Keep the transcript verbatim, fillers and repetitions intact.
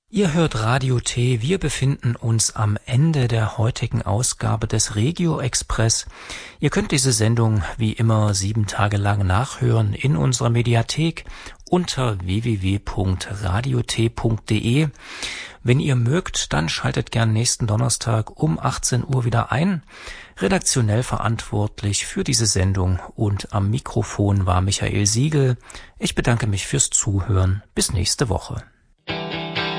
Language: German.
Ihr hört Radio T. Wir befinden uns am Ende der heutigen Ausgabe des Regio Express. Ihr könnt diese Sendung wie immer sieben Tage lang nachhören in unserer Mediathek unter w w w punkt radio t punkt d e. Wenn ihr mögt, dann schaltet gern nächsten Donnerstag um achtzehn Uhr wieder ein. Redaktionell verantwortlich für diese Sendung und am Mikrofon war Michael Siegel. Ich bedanke mich fürs Zuhören. Bis nächste Woche.